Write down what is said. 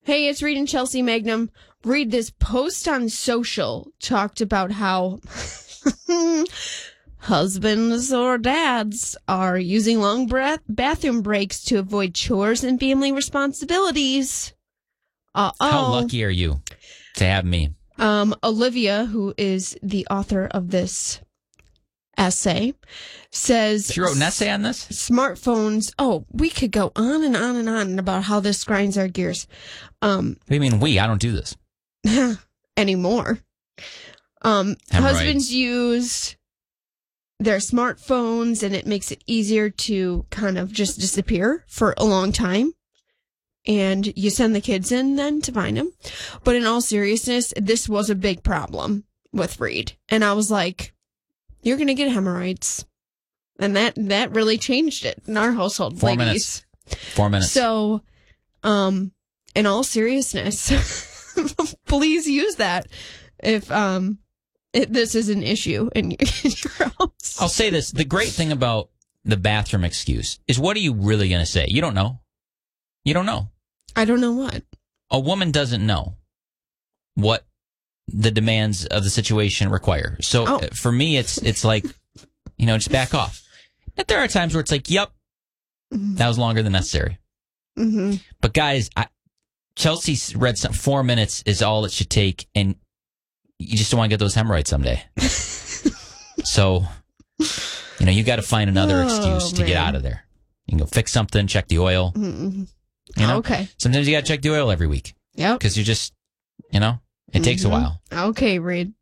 Hey, it's Reed and Chelsea Magnum. Read this post on social talked about how husbands or dads are using long bathroom breaks to avoid chores and family responsibilities. How lucky are you to have me? Olivia, who is the author of this essay, says... She wrote an essay on this? Smartphones... Oh, we could go on and on and on about how this grinds our gears. What do you mean we? I don't do this. Anymore. Husbands use their smartphones, and it makes it easier to kind of just disappear for a long time. And you send the kids in then to find them. But in all seriousness, this was a big problem with Reed. And I was like, you're going to get hemorrhoids. And that really changed it in our household. 4 minutes. 4 minutes. So, in all seriousness, please use that if this is an issue in your house. I'll say this. The great thing about the bathroom excuse is, what are you really going to say? You don't know. You don't know. I don't know what. A woman doesn't know what the demands of the situation require. So for me, it's like, just back off. But there are times where it's like, yep, that was longer than necessary. Mm-hmm. But guys, Chelsea read 4 minutes is all it should take, and you just don't want to get those hemorrhoids someday. So, you got to find another excuse to get out of there. You can go fix something, check the oil. Mm-hmm. Okay. Sometimes you got to check the oil every week. Yep. Because you just, it takes a while. Okay, Reed.